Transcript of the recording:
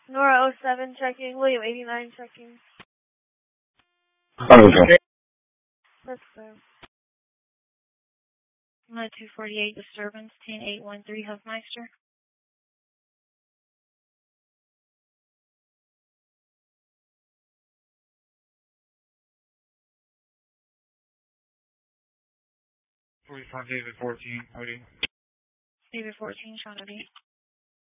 Nora 07 checking. William 89 checking. Okay. That's clear. Lima 248 disturbance, 10813 Huffmeister. David 14, Cody. David 14, Shawnee.